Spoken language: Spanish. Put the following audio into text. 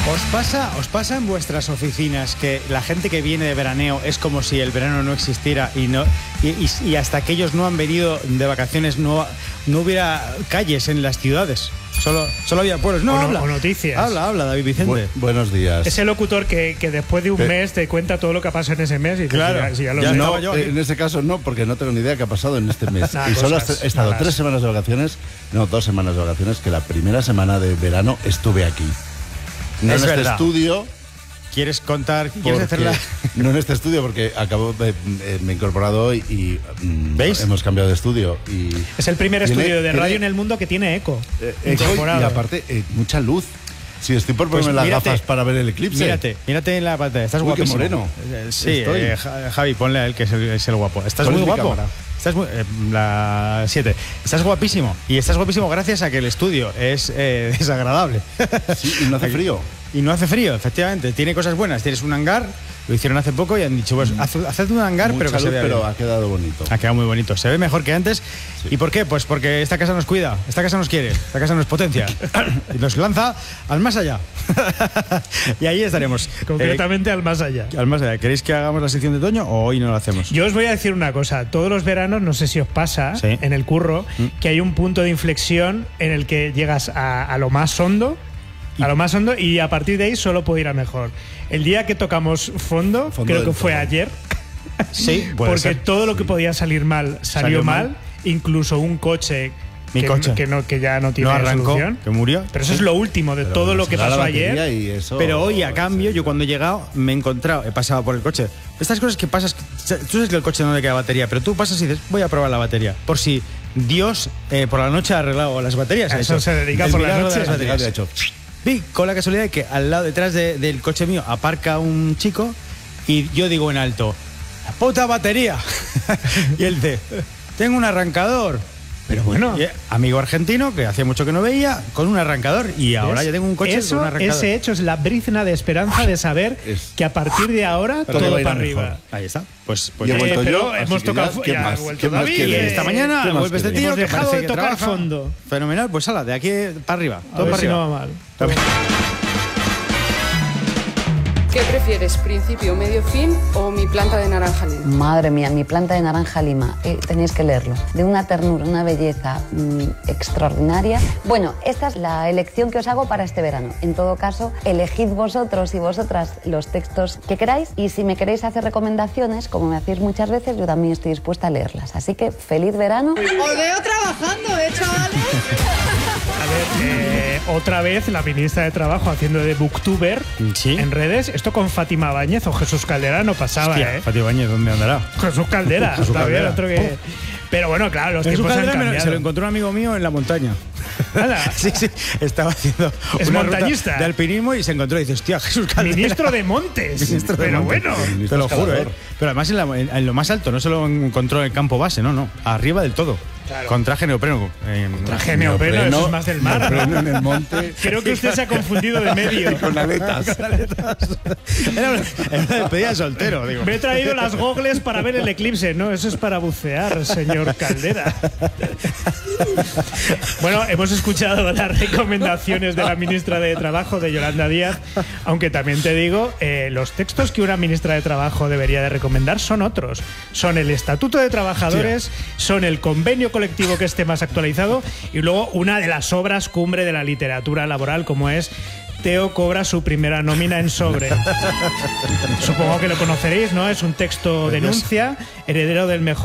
¿Os pasa en vuestras oficinas que la gente que viene de veraneo es como si el verano no existiera y hasta que ellos no han venido de vacaciones no hubiera calles en las ciudades? Solo había pueblos. O noticias. Habla, David Vicente. Buenos días. Ese locutor que después de un mes te cuenta todo lo que ha pasado en ese mes y claro, en ese caso no, porque no tengo ni idea qué ha pasado en este mes. Y solo he estado 3 semanas de vacaciones, 2 semanas de vacaciones, que la primera semana de verano estuve aquí. No es en verdad. Este estudio. ¿Quieres contar? ¿Quieres hacerla? No en este estudio, porque me he incorporado hoy y ¿veis? Hemos cambiado de estudio. Es el primer estudio de radio en el mundo que tiene eco. Y aparte, mucha luz. Si estoy por ponerme las gafas para ver el eclipse. Mírate en la pantalla. Estás guapísimo. Qué moreno. Sí, Javi, ponle a él que es el guapo. Estás muy guapo. Estás la 7. Estás guapísimo. Y estás guapísimo gracias a que el estudio es desagradable. Sí, y no hace frío. Y no hace frío, efectivamente. Tiene cosas buenas. Tienes un hangar. Lo hicieron hace poco y han dicho, pues, haced un hangar, mucha pero que se vea pero bien. ha quedado bonito. Ha quedado muy bonito. Se ve mejor que antes. Sí. ¿Y por qué? Pues porque esta casa nos cuida, esta casa nos quiere, esta casa nos potencia. Y nos lanza al más allá. Y ahí estaremos. Concretamente al más allá. Al más allá. ¿Queréis que hagamos la sección de otoño o hoy no la hacemos? Yo os voy a decir una cosa. Todos los veranos, no sé si os pasa, en el curro, que hay un punto de inflexión en el que llegas a lo más hondo. Y a partir de ahí solo puede ir a mejor. El día que tocamos fondo creo que fue ayer. Sí, porque ser. Todo lo que podía salir mal salió mal. Incluso un coche que ya no tiene solución. Que murió. Pero eso es lo último de todo lo que pasó ayer. Pero hoy, a cambio, yo cuando he llegado me he encontrado, he pasado por el coche. Estas cosas que pasas, tú sabes que el coche no le queda batería, pero tú pasas y dices, voy a probar la batería. Por si Dios por la noche ha arreglado las baterías. A eso se dedica por la noche. Vi con la casualidad de que al lado, detrás del coche mío, aparca un chico y yo digo en alto, ¡la puta batería! Y él dice, tengo un arrancador. Pero bueno, amigo argentino que hacía mucho que no veía, con un arrancador. Y ahora ya tengo un coche con un arrancador. Ese hecho es la brizna de esperanza de saber que a partir de ahora todo para arriba. Mejor. Ahí está. Pues pero hemos tocado. Ya ha vuelto David. Esta mañana vuelve este tío. Hemos dejado de tocar trabaja. fondo. Fenomenal. Pues ala, de aquí para arriba. Todo para arriba. No va mal. ¿Qué prefieres, Principio, Medio, Fin o Mi planta de naranja lima? Madre mía, Mi planta de naranja lima. Tenéis que leerlo. De una ternura, una belleza extraordinaria. Bueno, esta es la elección que os hago para este verano. En todo caso, elegid vosotros y vosotras los textos que queráis y si me queréis hacer recomendaciones, como me hacéis muchas veces, yo también estoy dispuesta a leerlas. Así que, feliz verano. Os veo trabajando, chavales? A ver, otra vez la ministra de Trabajo haciendo de booktuber en redes. Esto con Fátima Báñez o Jesús Caldera no pasaba. Hostia, Fátima Báñez, ¿dónde andará? Jesús Caldera. Jesús Caldera. Otro que... Pero bueno, claro, los tiempos han cambiado. Se lo encontró un amigo mío en la montaña. Sí, estaba haciendo una montañista ruta de alpinismo y se encontró y dice, hostia, Jesús Caldera. Ministro de Montes. Pero bueno. Te lo juro, Pero además en lo más alto, no se lo encontró en el campo base, no. Arriba del todo. Claro. Con traje neopreno. Traje neopreno, eso es más del mar. Neopreno en el monte. Creo que usted se ha confundido de medio. Y con aletas. Era una despedida de soltero, digo. Me he traído las gogles para ver el eclipse. No, eso es para bucear, señor Caldera. Bueno, hemos escuchado las recomendaciones de la ministra de Trabajo, de Yolanda Díaz, aunque también te digo, los textos que una ministra de Trabajo debería de recomendar son otros. Son el Estatuto de Trabajadores, son el convenio colectivo que esté más actualizado y luego una de las obras cumbre de la literatura laboral como es Teo cobra su primera nómina en sobre. Supongo que lo conoceréis, ¿no? Es un texto denuncia, heredero del mejor